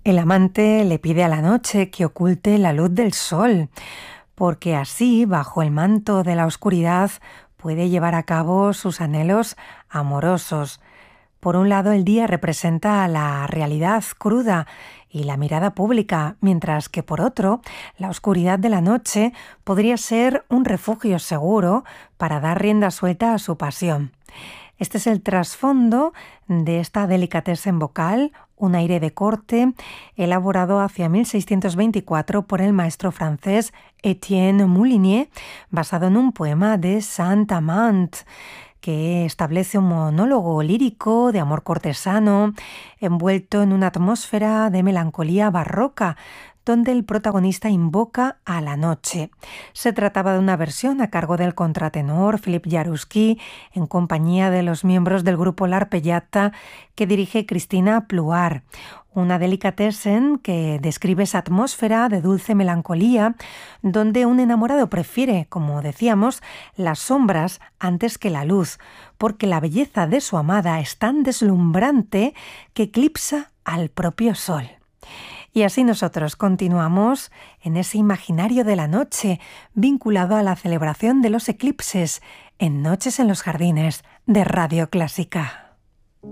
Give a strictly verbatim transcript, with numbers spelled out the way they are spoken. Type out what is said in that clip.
El amante le pide a la noche que oculte la luz del sol, porque así, bajo el manto de la oscuridad, puede llevar a cabo sus anhelos amorosos. Por un lado, el día representa la realidad cruda y la mirada pública, mientras que por otro, la oscuridad de la noche podría ser un refugio seguro para dar rienda suelta a su pasión. Este es el trasfondo de esta delicatessen vocal, un aire de corte, elaborado hacia mil seiscientos veinticuatro por el maestro francés Étienne Moulinier, basado en un poema de Saint-Amand, que establece un monólogo lírico de amor cortesano, envuelto en una atmósfera de melancolía barroca, donde el protagonista invoca a la noche. Se trataba de una versión a cargo del contratenor Philippe Jaroussky, en compañía de los miembros del grupo L'Arpeggiata, que dirige Cristina Pluart. Una delicatessen que describe esa atmósfera de dulce melancolía, donde un enamorado prefiere, como decíamos, las sombras antes que la luz, porque la belleza de su amada es tan deslumbrante que eclipsa al propio sol. Y así nosotros continuamos en ese imaginario de la noche, vinculado a la celebración de los eclipses en Noches en los Jardines de Radio Clásica.